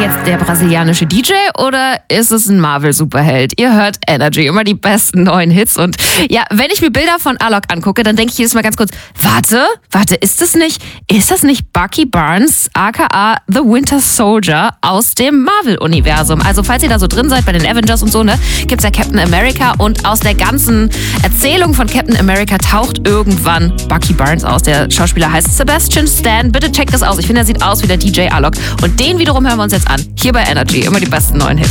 jetzt der brasilianische DJ oder ist es ein Marvel-Superheld? Ihr hört Energy, immer die besten neuen Hits. Und ja, wenn ich mir Bilder von Alok angucke, dann denke ich jedes Mal ganz kurz, warte, ist das nicht Bucky Barnes, aka The Winter Soldier aus dem Marvel-Universum? Also falls ihr da so drin seid bei den Avengers und so, ne, gibt's ja Captain America und aus der ganzen Erzählung von Captain America taucht irgendwann Bucky Barnes aus. Der Schauspieler heißt Sebastian Stan. Bitte checkt das aus. Ich finde, er sieht aus wie der DJ Alok. Und den wiederum hören wir uns jetzt an. Hier bei Energy. Immer die besten neuen Hits.